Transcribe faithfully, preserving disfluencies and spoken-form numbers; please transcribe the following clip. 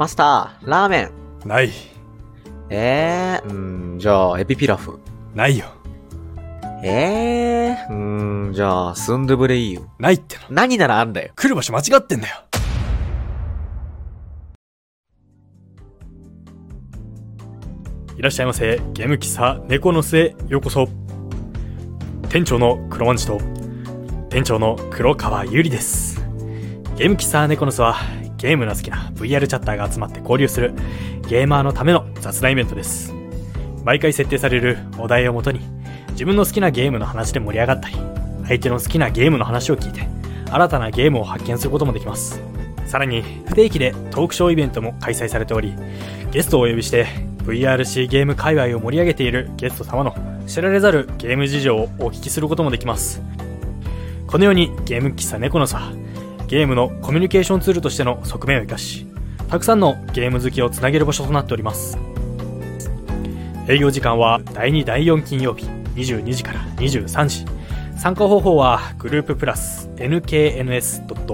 マスター、ラーメン。 ない。 えー、うーん、じゃあ、エビピラフ。 ないよ。 えー、うーん、じゃあ、スンドゥブレイユ。 ないっての。 何ならあんだよ。 来る場所間違ってんだよ。いらっしゃいませ。ゲーム喫茶猫の巣へようこそ。店長の黒まんじと店長の黒川ゆりです。ゲーム喫茶猫の巣はゲームの好きな ブイアール チャッターが集まって交流するゲーマーのための雑談イベントです。毎回設定されるお題をもとに自分の好きなゲームの話で盛り上がったり、相手の好きなゲームの話を聞いて新たなゲームを発見することもできます。さらに不定期でトークショーイベントも開催されており、ゲストをお呼びして ブイアールシー ゲーム界隈を盛り上げているゲスト様の知られざるゲーム事情をお聞きすることもできます。このようにゲーム喫茶猫の巣はゲームのコミュニケーションツールとしての側面を生かし、たくさんのゲーム好きをつなげる場所となっております。営業時間はだいにだいよん金曜日にじゅうにじからにじゅうさんじ。参加方法はグループプラス エヌケーエヌエス